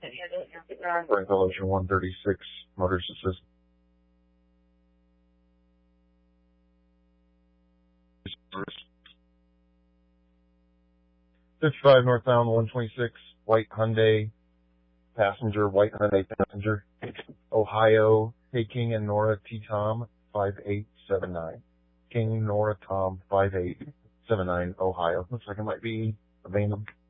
Franklin Ocean 136, Motors Assist. 55 northbound 126, white Hyundai passenger, Ohio. Hey, King and Nora T. Tom, 5879. King, Nora, Tom, 5879, Ohio. Looks like it might be abandoned.